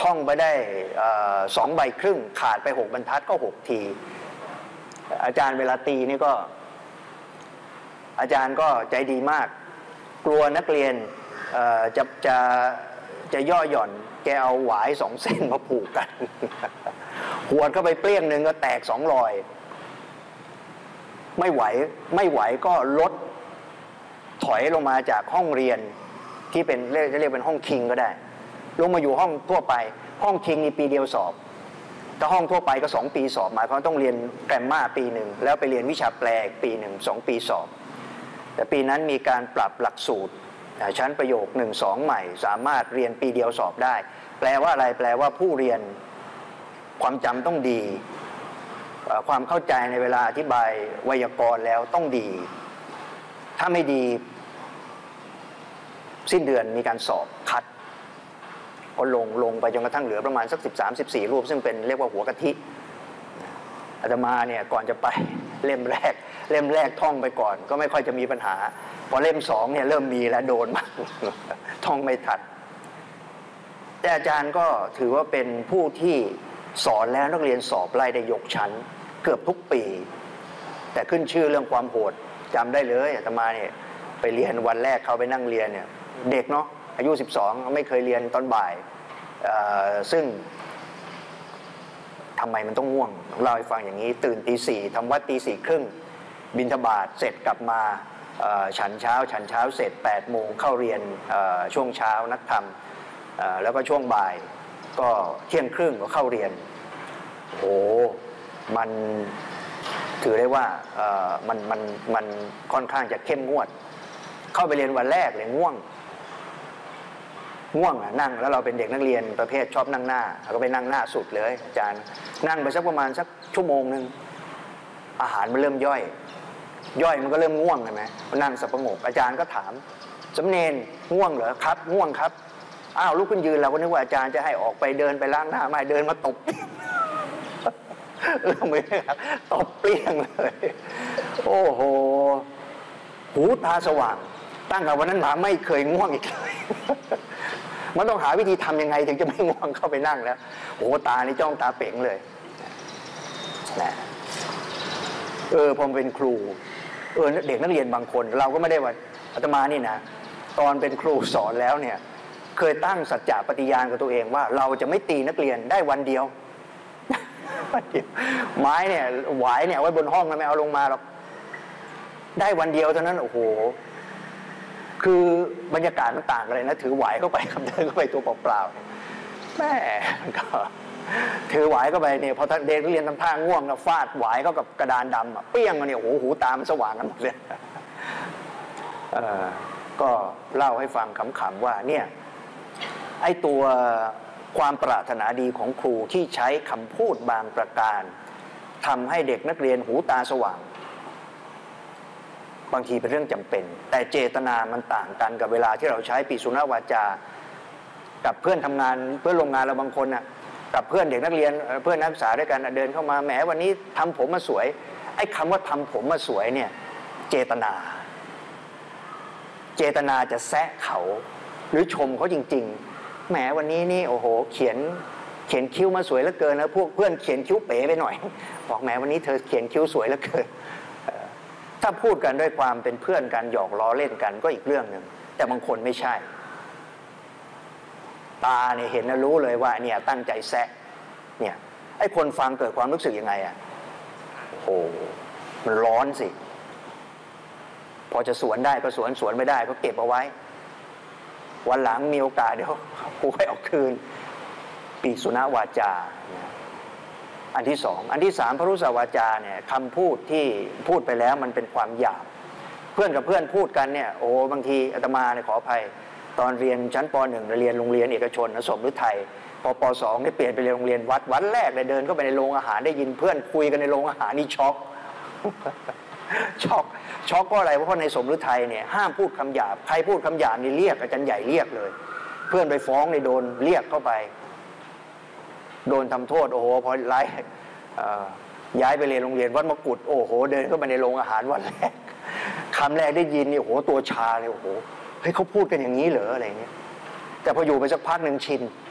ท่องไปได้2 ใบครึ่งขาดไป6 บรรทัดก็6 ทีอาจารย์เวลาตีนี่ก็อาจารย์ก็ใจดีมากกลัวนักเรียนจะย่อหย่อนแกเอาหวาย2 เส้นมาผูกกันหัวเข้าไปเปรี้ยงหนึ่งก็แตก2 รอยไม่ไหวก็ลดถอยลงมาจากห้องเรียนที่เป็นเรียกเป็นห้องคิงก็ได้ลงมาอยู่ห้องทั่วไปห้องคิงนี่ปีเดียวสอบถ้าห้องทั่วไปก็2 ปีสอบหมายความต้องเรียนแกรมมาปีหนึ่งแล้วไปเรียนวิชาแปลปีหนึ่ง2 ปีสอบแต่ปีนั้นมีการปรับหลักสูตรชั้นประโยค1 2ใหม่สามารถเรียนปีเดียวสอบได้แปลว่าอะไรแปลว่าผู้เรียนความจำต้องดีความเข้าใจในเวลาอธิบายไวยากรณ์แล้วต้องดีถ้าไม่ดีสิ้นเดือนมีการสอบคัดก็ลงไปจนกระทั่งเหลือประมาณสัก13-14 รูปซึ่งเป็นเรียกว่าหัวกะทิอาตมาเนี่ยก่อนจะไปเล่มแรกท่องไปก่อนก็ไม่ค่อยจะมีปัญหาพอเล่ม2เนี่ยเริ่มมีแล้วโดนมากท่องไม่ทันแต่อาจารย์ก็ถือว่าเป็นผู้ที่สอนแล้วนักเรียนสอบไล่ได้ยกชั้นเกือบทุกปีแต่ขึ้นชื่อเรื่องความโหดจำได้เลยอาตมาเนี่ยไปเรียนวันแรกเขาไปนั่งเรียนเนี่ยเด็กเนาะอายุ12ไม่เคยเรียนตอนบ่ายซึ่งทำไมมันต้องง่วงเล่าให้ฟังอย่างนี้ตื่นตี 4ทำวัดตี 4 ครึ่งบิณฑบาตเสร็จกลับมาฉันเช้าเสร็จ8 โมงเข้าเรียนช่วงเช้านักธรรมแล้วก็ช่วงบ่ายก็เที่ยงครึ่งก็เข้าเรียนโอ้มันถือได้ว่ามันค่อนข้างจะเข้มงวดเข้าไปเรียนวันแรกเลยง่วงนั่งแล้วเราเป็นเด็กนักเรียนประเภทชอบนั่งหน้าเราก็ไปนั่งหน้าสุดเลยอาจารย์นั่งไปสักประมาณสักชั่วโมงนึงอาหารมันเริ่มย่อยมันก็เริ่มง่วงใช่ไหมนั่งสับประงกอาจารย์ก็ถามสมเณรง่วงเหรอครับง่วงครับอ้าวลุกขึ้นยืนเราก็นึกว่าอาจารย์จะให้ออกไปเดินไปล้างหน้าไม่เดินมาตบมือครับตบเปรี้ยงเลยโอ้โหหูตาสว่างตั้งแต่วันนั้นมาไม่เคยง่วงอีกเลยมันต้องหาวิธีทำยังไงถึงจะไม่ง่วงเข้าไปนั่งแล้วโอ้ตานี่จ้องตาเป๋งเลยนะพอเป็นครูเด็กนักเรียนบางคนเราก็ไม่ได้ว่าอาตมานี่นะตอนเป็นครูสอนแล้วเนี่ยเคยตั้งสัจจะปฏิญาณกับตัวเองว่าเราจะไม่ตีนักเรียนได้วันเดียวไม้เนี่ยหวายเนี่ยไว้บนห้องไม่เอาลงมาหรอกได้วันเดียวเท่านั้นโอ้โหคือบรรยากาศมันต่างกันเลยนะถือหวายเข้าไปคำเดินเข้าไปตัวเปล่าๆแม่ก็ถือหวายเข้าไปเนี่ยพอเด็กนักเรียนทำท่าง่วงแล้วฟาดหวายเข้ากับกระดานดำเปี้ยงกันเนี่ยโอ้โหหูตามันสว่างกันหมดเลยก็เล่าให้ฟังขำๆว่าเนี่ยไอ้ตัวความปรารถนาดีของครูที่ใช้คำพูดบางประการทำให้เด็กนักเรียนหูตาสว่างบางทีเป็นเรื่องจำเป็นแต่เจตนามันต่างกันกับเวลาที่เราใช้ปิสุนวาจากับเพื่อนทำงานเพื่อนโรงงานเราบางคนน่ะกับเพื่อนเด็กนักเรียนเพื่อนนักศึกษาด้วยกันเดินเข้ามาแหมวันนี้ทำผมมาสวยไอ้คำว่าทำผมมาสวยเนี่ยเจตนาจะแซะเขาหรือชมเขาจริงๆแหมวันนี้นี่โอ้โหเขียนคิ้วมาสวยเหลือเกินนะพวกเพื่อนเขียนคิ้วเป๋ไปหน่อยบอกแหมวันนี้เธอเขียนคิ้วสวยเหลือเกินถ้าพูดกันด้วยความเป็นเพื่อนกันหยอกล้อเล่นกันก็อีกเรื่องหนึ่งแต่บางคนไม่ใช่ตาเนี่ยเห็นแล้วรู้เลยว่าเนี่ยตั้งใจแซะเนี่ยไอ้คนฟังเกิดความรู้สึกยังไงอ่ะโอ้โหมันร้อนสิพอจะสวนได้ก็สวนไม่ได้ก็เก็บเอาไว้วันหลังมีโอกาสเดี๋ยวกูให้เอาคืนปิสุนวาจาอันที่สองอันที่สามพรุสวาจาเนี่ยคำพูดที่พูดไปแล้วมันเป็นความหยาบเพื่อนกับเพื่อนพูดกันเนี่ยโอ้บางทีอาตมาเนี่ยขออภัยตอนเรียนชั้นป .1 เรียนโรงเรียนเอกชนสมฤทัยพอป .2 ได้เปลี่ยนไปเรียนโรงเรียนวัดวันแรกเลยเดินเข้าไปในโรงอาหารได้ยินเพื่อนคุยกันในโรงอาหารนี่ช็อกก็อะไรเพราะในสมฤทัยเนี่ยห้ามพูดคำหยาบใครพูดคำหยาบนี่เรียกอาจารย์ใหญ่เรียกเลยเพื่อนไปฟ้องในโดนเรียกเข้าไปโดนทำโทษโอ้โหพอย้ายไปเรียนโรงเรียนวัดมกุฎโอ้โหเดินเข้าไปในโรงอาหารวันแรกคำแรกได้ยินนี่โอ้โหตัวชาเลยโอ้โหเฮ้ยเขาพูดกันอย่างนี้เหรออะไรเงี้ยแต่พออยู่ไปสักพักหนึ่งชิน